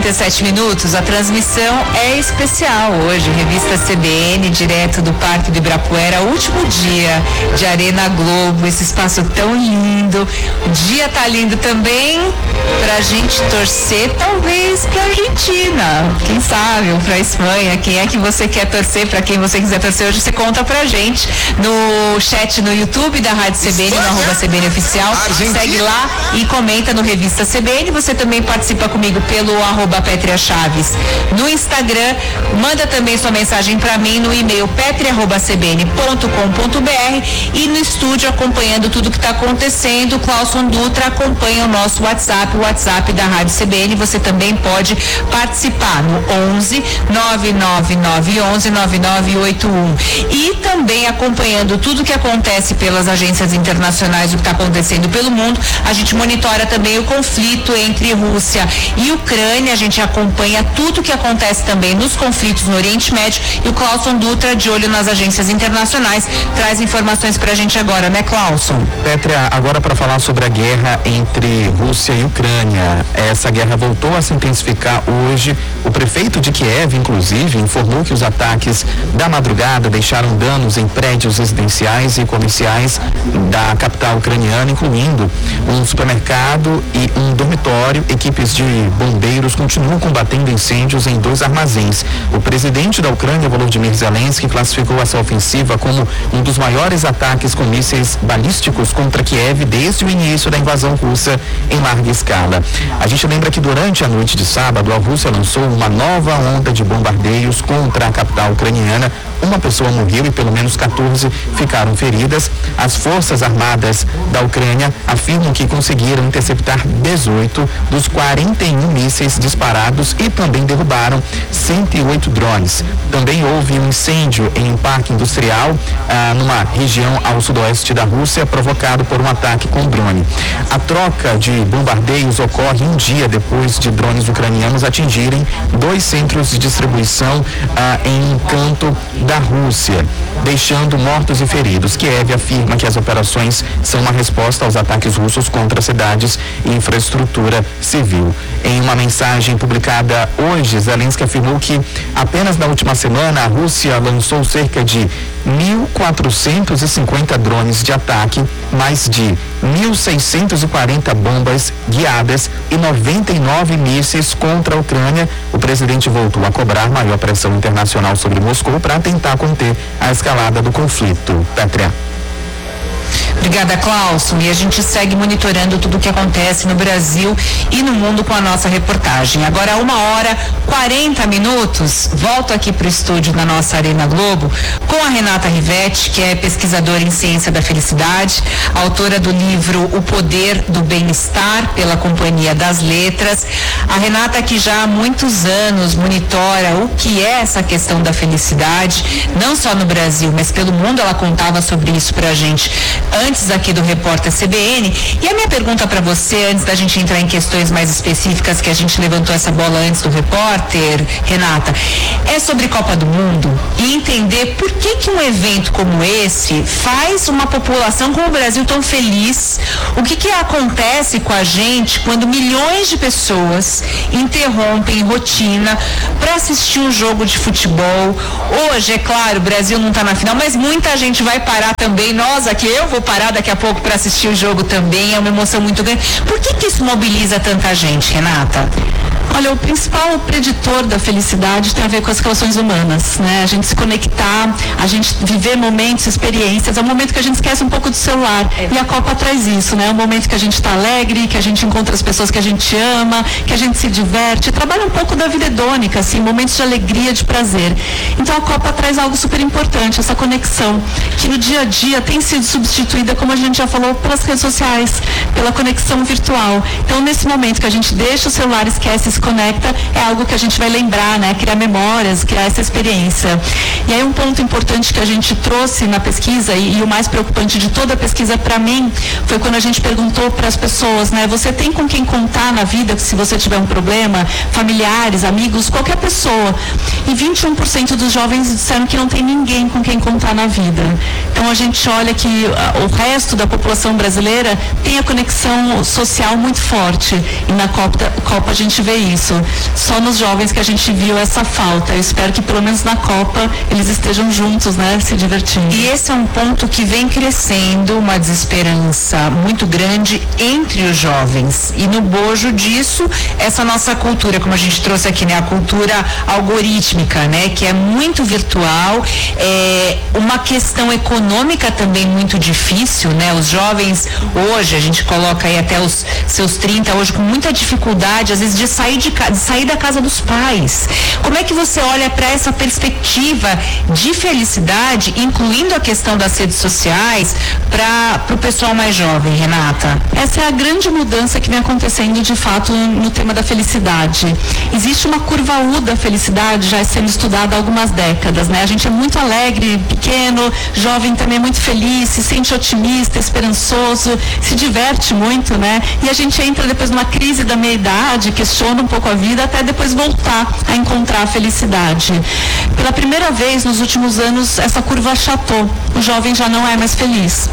17 minutos, a transmissão é especial hoje, revista CBN, direto do Parque do Ibirapuera, último dia de Arena Globo, esse espaço tão lindo. O dia tá lindo também pra gente torcer, talvez pra Argentina, quem sabe, ou pra Espanha. Quem é que você quer torcer, pra quem você quiser torcer hoje, você conta pra gente no chat no YouTube da Rádio CBN, no @CBN Oficial, segue lá e comenta no Revista CBN. Você também participa comigo pelo @Pétria Chaves no Instagram, manda também sua mensagem para mim no e-mail petria@cbn.com.br e no estúdio acompanhando tudo que está acontecendo. Clauson Dutra acompanha o nosso WhatsApp, o WhatsApp da Rádio CBN. Você também pode participar no 11 99911 9981 e também acompanhando tudo que acontece pelas agências internacionais, o que está acontecendo pelo mundo. A gente monitora também o conflito entre Rússia e Ucrânia. A gente acompanha tudo que acontece também nos conflitos no Oriente Médio e o Clauson Dutra, de olho nas agências internacionais, traz informações pra gente agora, né, Clauson? Pétria, agora para falar sobre a guerra entre Rússia e Ucrânia. Essa guerra voltou a se intensificar hoje. O prefeito de Kiev, inclusive, informou que os ataques da madrugada deixaram danos em prédios residenciais e comerciais da capital ucraniana, incluindo um supermercado e um dormitório. Equipes de bombeiros continuam combatendo incêndios em 2 armazéns. O presidente da Ucrânia, Volodymyr Zelensky, classificou essa ofensiva como um dos maiores ataques com mísseis balísticos contra Kiev desde o início da invasão russa em larga escala. A gente lembra que durante a noite de sábado, a Rússia lançou uma nova onda de bombardeios contra a capital ucraniana. Uma pessoa morreu e pelo menos 14 ficaram feridas. As forças armadas da Ucrânia afirmam que conseguiram interceptar 18 dos 41 mísseis disparados e também derrubaram 108 drones. Também houve um incêndio em um parque industrial numa região ao sudoeste da Rússia, provocado por um ataque com drone. A troca de bombardeios ocorre um dia depois de drones ucranianos atingirem 2 centros de distribuição em um canto da Rússia, deixando mortos e feridos. Kiev afirma que as operações são uma resposta aos ataques russos contra cidades e infraestrutura civil. Em uma mensagem publicada hoje, Zelensky afirmou que apenas na última semana a Rússia lançou cerca de 1.450 drones de ataque, mais de 1.640 bombas guiadas e 99 mísseis contra a Ucrânia. O presidente voltou a cobrar maior pressão internacional sobre Moscou para tentar conter a escalada do conflito. Pétria. Obrigada, Clauson. E a gente segue monitorando tudo o que acontece no Brasil e no mundo com a nossa reportagem. Agora, 1h40, volto aqui para o estúdio da nossa Arena Globo com a Renata Rivetti, que é pesquisadora em ciência da felicidade, autora do livro O Poder do Bem-Estar, pela Companhia das Letras. A Renata, que já há muitos anos monitora o que é essa questão da felicidade, não só no Brasil, mas pelo mundo. Ela contava sobre isso pra gente antes aqui do Repórter CBN. E a minha pergunta para você, antes da gente entrar em questões mais específicas, que a gente levantou essa bola antes do Repórter, Renata, é sobre Copa do Mundo e entender por que um evento como esse faz uma população como o Brasil tão feliz. O que acontece com a gente quando milhões de pessoas interrompem rotina para assistir um jogo de futebol. Hoje, é claro, o Brasil não está na final, mas muita gente vai parar também. Nós aqui, eu vou parar daqui a pouco para assistir o jogo também. É uma emoção muito grande. Por que isso mobiliza tanta gente, Renata? Olha, o principal preditor da felicidade tem a ver com as relações humanas, né? A gente se conectar, a gente viver momentos, experiências. É um momento que a gente esquece um pouco do celular. E a Copa traz isso, né? É um momento que a gente está alegre, que a gente encontra as pessoas que a gente ama, que a gente se diverte. Trabalha um pouco da vida hedônica, assim, momentos de alegria, de prazer. Então a Copa traz algo super importante, essa conexão, que no dia a dia tem sido substituída, como a gente já falou, pelas redes sociais, pela conexão virtual. Então, nesse momento que a gente deixa o celular, esquece, se conecta, é algo que a gente vai lembrar, né? Criar memórias, criar essa experiência. E aí um ponto importante que a gente trouxe na pesquisa, e o mais preocupante de toda a pesquisa para mim, foi quando a gente perguntou para as pessoas, né? Você tem com quem contar na vida, se você tiver um problema, familiares, amigos, qualquer pessoa. E 21% dos jovens disseram que não tem ninguém com quem contar na vida. Então a gente olha que o resto da população brasileira tem a conexão social muito forte. E na Copa a gente vê isso. isso. Só nos jovens que a gente viu essa falta. Eu espero que pelo menos na Copa eles estejam juntos, né, se divertindo. E esse é um ponto que vem crescendo, uma desesperança muito grande entre os jovens. E no bojo disso, essa nossa cultura, como a gente trouxe aqui, né, a cultura algorítmica, né, que é muito virtual, uma questão econômica também muito difícil, né? Os jovens hoje, a gente coloca aí até os seus 30 hoje com muita dificuldade, às vezes, de sair da casa dos pais. Como é que você olha para essa perspectiva de felicidade, incluindo a questão das redes sociais, para o pessoal mais jovem, Renata? Essa é a grande mudança que vem acontecendo de fato no tema da felicidade. Existe uma curva U da felicidade já sendo estudada há algumas décadas, né? A gente é muito alegre, pequeno, jovem também é muito feliz, se sente otimista, esperançoso, se diverte muito, né? E a gente entra depois numa crise da meia-idade, questiona um pouco a vida, até depois voltar a encontrar a felicidade. Pela primeira vez nos últimos anos, essa curva achatou. O jovem já não é mais feliz.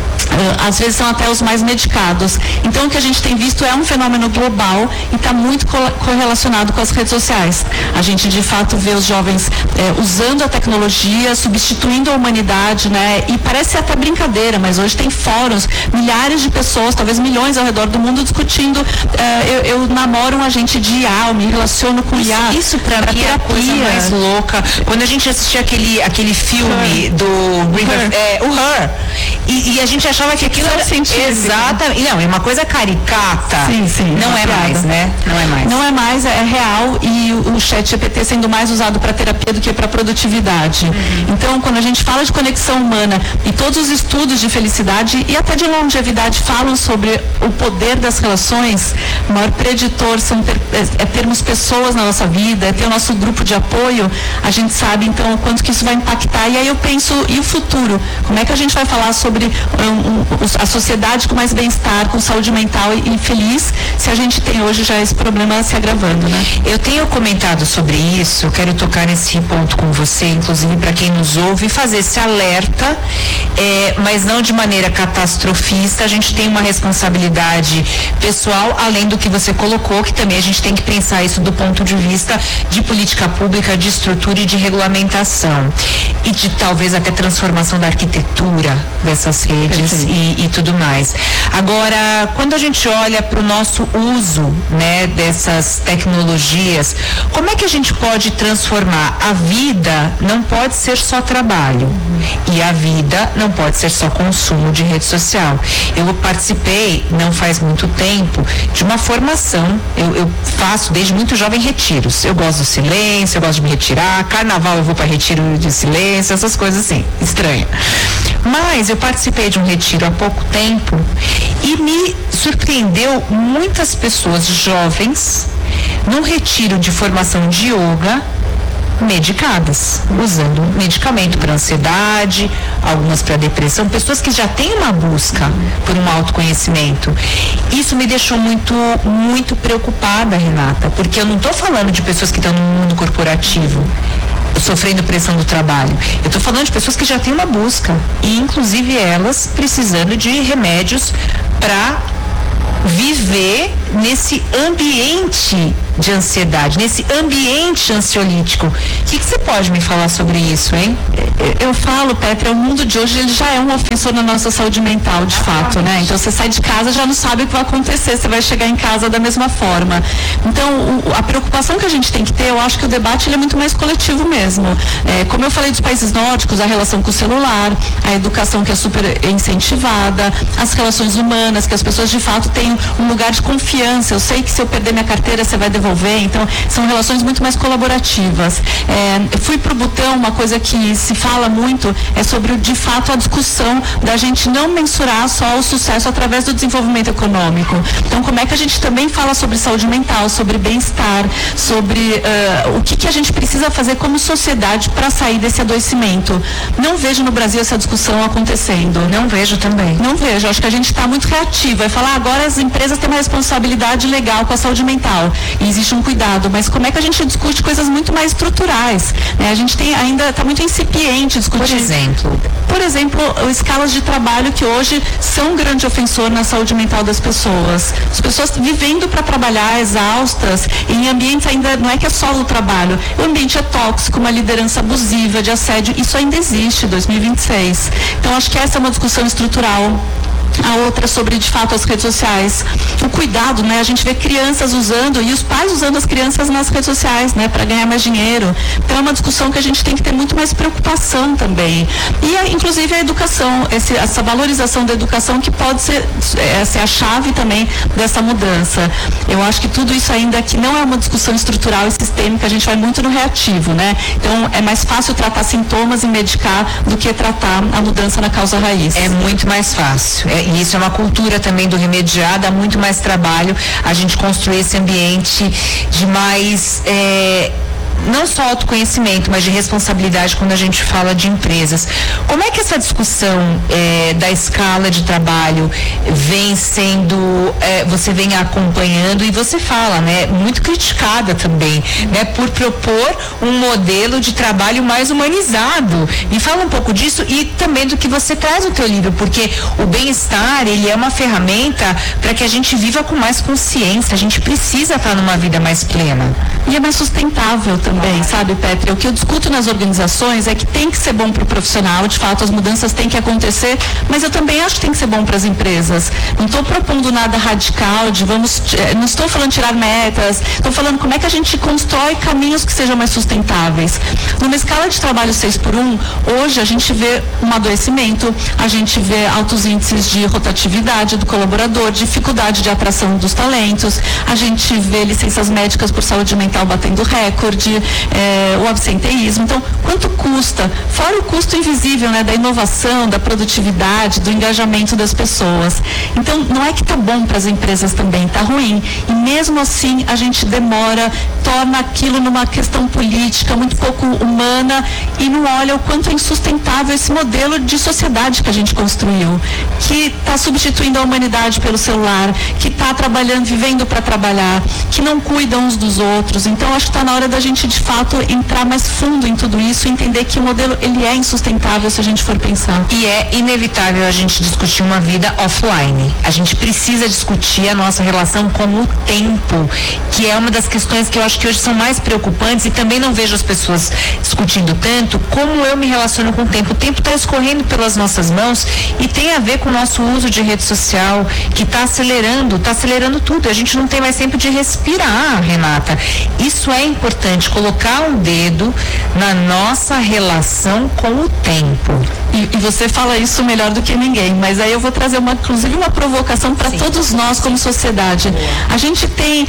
Às vezes são até os mais medicados. Então o que a gente tem visto é um fenômeno global e está muito correlacionado com as redes sociais. A gente de fato vê os jovens usando a tecnologia, substituindo a humanidade, né? E parece até brincadeira, mas hoje tem fóruns, milhares de pessoas, talvez milhões ao redor do mundo discutindo, eu namoro um agente de IA, eu me relaciono com IA. Isso pra mim é a coisa mais louca. Quando a gente assistia aquele filme do o Her, e a gente achava que aquilo era exatamente, não, é uma coisa caricata. Sim, não é mais, né? Não é mais, é real, e o ChatGPT sendo mais usado para terapia do que para produtividade. Então, quando a gente fala de conexão humana e todos os estudos de felicidade e até de longevidade falam sobre o poder das relações, o maior preditor é termos pessoas na nossa vida, é ter o nosso grupo de apoio. A gente sabe então o quanto que isso vai impactar. E aí eu penso, e o futuro? Como é que a gente vai falar sobre a sociedade com mais bem-estar, com saúde mental e feliz, se a gente tem hoje já esse problema se agravando, né? Eu tenho comentado sobre isso, quero tocar nesse ponto com você, inclusive para quem nos ouve, fazer esse alerta, mas não de maneira catastrofista. A gente tem uma responsabilidade pessoal, além do que você colocou, que também a gente tem que pensar isso do ponto de vista de política pública, de estrutura e de regulamentação. E de talvez até transformação da arquitetura dessas redes e tudo mais. Agora, quando a gente olha para o nosso uso, né, dessas tecnologias, como é que a gente pode transformar? A vida não pode ser só trabalho e a vida não pode ser só consumo de rede social. Eu participei, não faz muito tempo, de uma formação. Eu faço desde muito jovem retiros. Eu gosto do silêncio, eu gosto de me retirar. Carnaval eu vou para retiro de silêncio, essas coisas assim, estranhas. Mas eu participei de um retiro há pouco tempo e me surpreendeu muitas pessoas jovens num retiro de formação de yoga medicadas, usando medicamento para ansiedade, algumas para depressão, pessoas que já têm uma busca por um autoconhecimento. Isso me deixou muito preocupada, Renata, porque eu não estou falando de pessoas que estão no mundo corporativo sofrendo pressão do trabalho. Eu estou falando de pessoas que já têm uma busca e inclusive elas precisando de remédios para viver nesse ambiente de ansiedade, nesse ambiente ansiolítico. O que você pode me falar sobre isso, hein? Eu falo, Petra, o mundo de hoje ele já é um ofensor na nossa saúde mental, de fato, né? Então você sai de casa já não sabe o que vai acontecer, você vai chegar em casa da mesma forma. Então a preocupação que a gente tem que ter, eu acho que o debate ele é muito mais coletivo mesmo. Como eu falei dos países nórdicos, a relação com o celular, a educação que é super incentivada, as relações humanas, que as pessoas de fato têm um lugar de confiança. Eu sei que se eu perder minha carteira você vai devolver, então são relações muito mais colaborativas. Eu fui pro Butão, uma coisa que se fala muito é sobre de fato a discussão da gente não mensurar só o sucesso através do desenvolvimento econômico. Então como é que a gente também fala sobre saúde mental, sobre bem-estar, sobre o que a gente precisa fazer como sociedade para sair desse adoecimento. Não vejo no Brasil essa discussão acontecendo. Não vejo também. Não vejo, acho que a gente está muito reativo, é falar agora as empresas têm uma responsabilidade legal com a saúde mental e existe um cuidado, mas como é que a gente discute coisas muito mais estruturais, né? A gente ainda está muito incipiente discutir. Por exemplo, escalas de trabalho que hoje são um grande ofensor na saúde mental das pessoas. As pessoas vivendo para trabalhar exaustas, em ambientes ainda, não é que é só o trabalho, o ambiente é tóxico, uma liderança abusiva, de assédio, isso ainda existe, 2026. Então, acho que essa é uma discussão estrutural. A outra sobre, de fato, as redes sociais. O cuidado, né? A gente vê crianças usando e os pais usando as crianças nas redes sociais, né? Para ganhar mais dinheiro. Então é uma discussão que a gente tem que ter muito mais preocupação também. E, inclusive, a educação, essa valorização da educação que pode ser a chave também dessa mudança. Eu acho que tudo isso ainda que não é uma discussão estrutural e sistêmica, a gente vai muito no reativo, né? Então é mais fácil tratar sintomas e medicar do que tratar a mudança na causa raiz. É muito mais fácil. E isso é uma cultura também do remediar, dá muito mais trabalho a gente construir esse ambiente de mais, não só autoconhecimento, mas de responsabilidade quando a gente fala de empresas. Como é que essa discussão da escala de trabalho vem sendo, você vem acompanhando e você fala, né, muito criticada também, né, por propor um modelo de trabalho mais humanizado. Me fala um pouco disso e também do que você traz no teu livro, porque o bem-estar, ele é uma ferramenta para que a gente viva com mais consciência, a gente precisa estar numa vida mais plena. E é mais sustentável também, sabe, Petra? O que eu discuto nas organizações é que tem que ser bom para o profissional, de fato as mudanças têm que acontecer, mas eu também acho que tem que ser bom para as empresas. Não estou propondo nada radical de não estou falando tirar metas, estou falando como é que a gente constrói caminhos que sejam mais sustentáveis. Numa escala de trabalho 6x1, hoje a gente vê um adoecimento, a gente vê altos índices de rotatividade do colaborador, dificuldade de atração dos talentos, a gente vê licenças médicas por saúde mental batendo recorde, o absenteísmo. Então, quanto custa? Fora o custo invisível, né, da inovação, da produtividade, do engajamento das pessoas. Então, não é que está bom para as empresas também, está ruim. E mesmo assim, a gente demora, torna aquilo numa questão política muito pouco humana e não olha o quanto é insustentável esse modelo de sociedade que a gente construiu, que está substituindo a humanidade pelo celular, que está trabalhando, vivendo para trabalhar, que não cuida uns dos outros. Então, acho que está na hora da gente, de fato, entrar mais fundo em tudo isso e entender que o modelo, ele é insustentável se a gente for pensar. E é inevitável a gente discutir uma vida offline. A gente precisa discutir a nossa relação com o tempo, que é uma das questões que eu acho que hoje são mais preocupantes e também não vejo as pessoas discutindo tanto como eu me relaciono com o tempo. O tempo está escorrendo pelas nossas mãos e tem a ver com o nosso uso de rede social, que está acelerando tudo. A gente não tem mais tempo de respirar, Renata. Isso é importante, colocar um dedo na nossa relação com o tempo. E você fala isso melhor do que ninguém, mas aí eu vou trazer inclusive uma provocação para todos nós como sociedade. A gente tem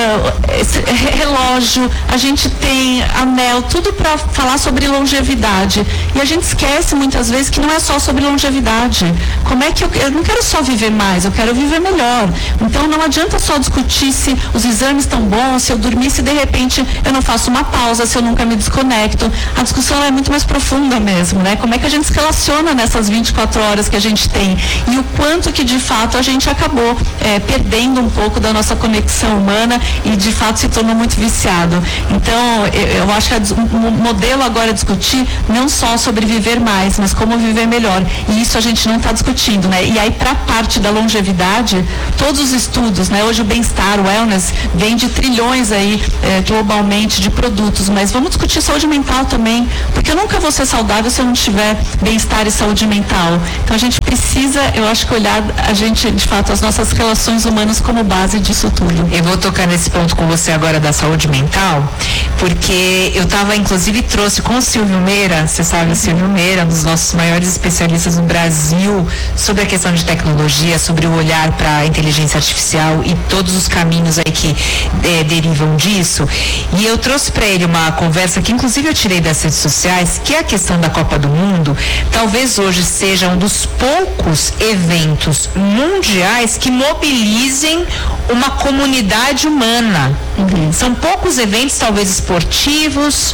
esse relógio, a gente tem anel, tudo para falar sobre longevidade. E a gente esquece muitas vezes que não é só sobre longevidade. Como é que eu não quero só viver mais, eu quero viver melhor. Então não adianta só discutir se os exames estão bons, se eu dormir, se de repente eu não faço uma pausa, se eu nunca me desconecto. A discussão é muito mais profunda mesmo, né? Como é que a gente se relaciona nessas 24 horas que a gente tem e o quanto que de fato a gente acabou perdendo um pouco da nossa conexão humana e de fato se tornou muito viciado. Então eu acho que o modelo agora é discutir não só sobre viver mais, mas como viver melhor, e isso a gente não está discutindo, né? E aí, para a parte da longevidade, todos os estudos, né? Hoje o bem-estar, o wellness, vende trilhões aí globalmente de produtos, mas vamos discutir saúde mental também, porque eu nunca vou ser saudável se eu não tiver bem-estar e saúde mental. Então a gente precisa, eu acho que olhar a gente, de fato, as nossas relações humanas como base disso tudo. Eu vou tocar nesse ponto com você agora da saúde mental, porque eu trouxe com o Silvio Meira, você sabe, o Silvio Meira, um dos nossos maiores especialistas no Brasil sobre a questão de tecnologia, sobre o olhar para a inteligência artificial e todos os caminhos aí que derivam disso. E eu trouxe para ele uma conversa que inclusive eu tirei das redes sociais, que é a questão da Copa do Mundo. Talvez hoje seja um dos poucos eventos mundiais que mobilizem uma comunidade humana. São poucos eventos, talvez esportivos,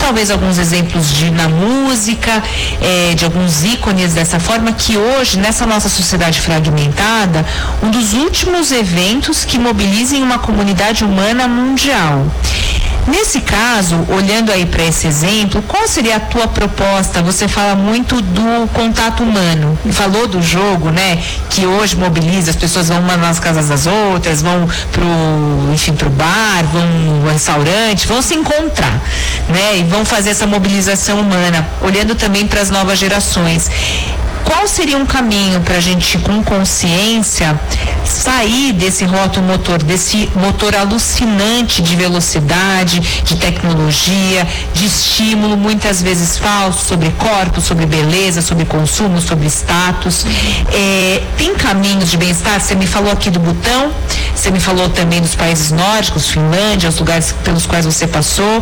talvez alguns exemplos na música, de alguns ícones dessa forma, que hoje, nessa nossa sociedade fragmentada, um dos últimos eventos que mobilizem uma comunidade humana mundial. Nesse caso, olhando aí para esse exemplo, qual seria a tua proposta? Você fala muito do contato humano, falou do jogo, né? Que hoje mobiliza, as pessoas vão uma nas casas das outras, vão pro bar, vão no restaurante, vão se encontrar, né? E vão fazer essa mobilização humana, olhando também para as novas gerações. Qual seria um caminho para a gente, com consciência, sair desse rótulo motor, desse motor alucinante de velocidade, de tecnologia, de estímulo, muitas vezes falso, sobre corpos, sobre beleza, sobre consumo, sobre status? Tem caminhos de bem-estar? Você me falou aqui do Butão, você me falou também dos países nórdicos, Finlândia, os lugares pelos quais você passou.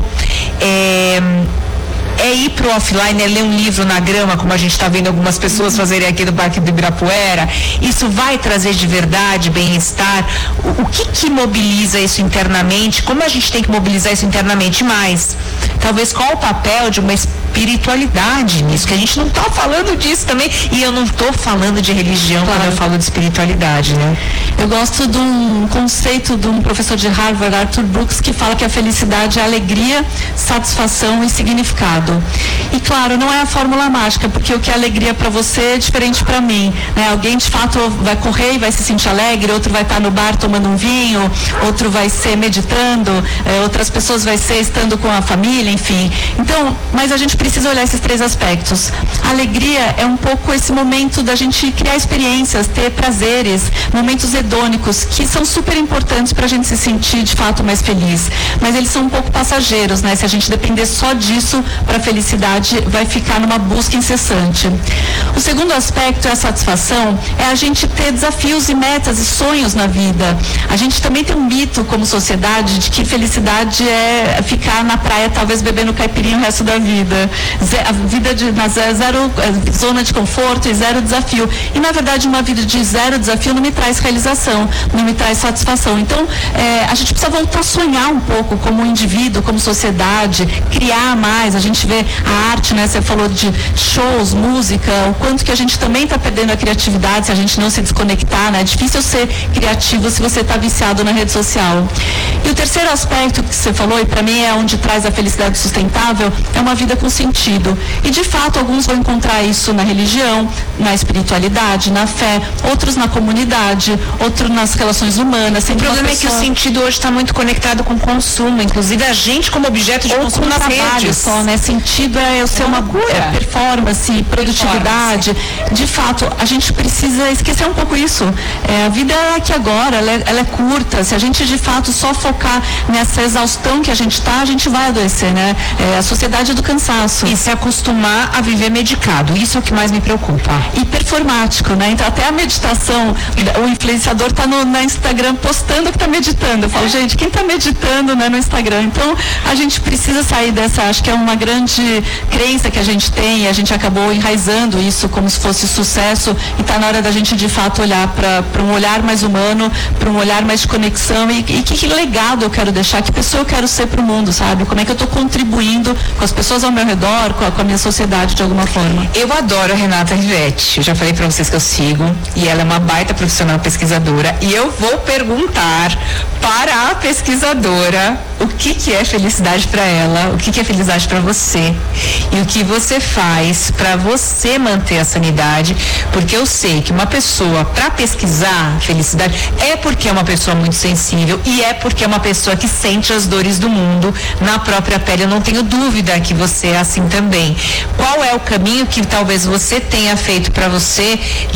Ir pro offline, ler um livro na grama, como a gente está vendo algumas pessoas fazerem aqui no Parque do Ibirapuera. Isso vai trazer de verdade bem-estar? O que mobiliza isso internamente? Como a gente tem que mobilizar isso internamente mais? Talvez qual o papel de uma espiritualidade nisso, que a gente não está falando disso também, e eu não estou falando de religião quando eu falo de espiritualidade, né? Eu gosto de um conceito de um professor de Harvard, Arthur Brooks, que fala que a felicidade é alegria, satisfação e significado. E claro, não é a fórmula mágica, porque o que é alegria para você é diferente para mim, né? Alguém de fato vai correr e vai se sentir alegre, outro vai estar no bar tomando um vinho, outro vai ser meditando, outras pessoas vai ser estando com a família, enfim. Então, mas a gente precisa olhar esses três aspectos. A alegria é um pouco esse momento da gente criar experiências, ter prazeres, momentos hedônicos, que são super importantes para a gente se sentir de fato mais feliz. Mas eles são um pouco passageiros, né? Se a gente depender só disso para a felicidade, vai ficar numa busca incessante. O segundo aspecto é a satisfação, é a gente ter desafios e metas e sonhos na vida. A gente também tem um mito como sociedade de que felicidade é ficar na praia, talvez bebendo caipirinha o resto da vida. A vida na zero zona de conforto e zero desafio. E na verdade uma vida de zero desafio não me traz realização, não me traz satisfação. Então a gente precisa voltar a sonhar um pouco como indivíduo, como sociedade, criar mais. A gente vê a arte, né? Você falou de shows, música, o quanto que a gente também está perdendo a criatividade se a gente não se desconectar, né? É difícil ser criativo se você está viciado na rede social. E o terceiro aspecto que você falou, e para mim é onde traz a felicidade sustentável, é uma vida com sentido. E de fato alguns vão encontrar isso na religião, na espiritualidade, na fé, outros na comunidade, outros nas relações humanas. O problema é que o sentido hoje está muito conectado com o consumo, inclusive a gente como objeto de consumo nas redes. Só, né? Sentido é eu ser uma performance, produtividade. De fato, a gente precisa esquecer um pouco isso. A vida é aqui agora, ela é curta. Se a gente de fato só focar nessa exaustão que a gente está, a gente vai adoecer, né? A sociedade do cansaço. E se acostumar a viver medicado, isso é o que mais me preocupa. E performático, né? Então até a meditação, o influenciador está no Instagram postando que está meditando. Eu falo, gente, quem está meditando, né, no Instagram? Então a gente precisa sair dessa, acho que é uma grande crença que a gente tem, e a gente acabou enraizando isso como se fosse sucesso, e está na hora da gente de fato olhar para um olhar mais humano, para um olhar mais de conexão, e que legado eu quero deixar, que pessoa eu quero ser para o mundo, sabe? Como é que eu estou contribuindo com as pessoas ao meu redor, com a minha sociedade de alguma forma. Eu adoro a Renata Rivetti, eu já falei para vocês que eu sigo, e ela é uma baita profissional pesquisadora, e eu vou perguntar para a pesquisadora o que é felicidade para ela, o que é felicidade para você, e o que você faz para você manter a sanidade, porque eu sei que uma pessoa, para pesquisar felicidade, é porque é uma pessoa muito sensível, e é porque é uma pessoa que sente as dores do mundo na própria pele. Eu não tenho dúvida que você é assim também. Qual é o caminho que talvez você tenha feito para você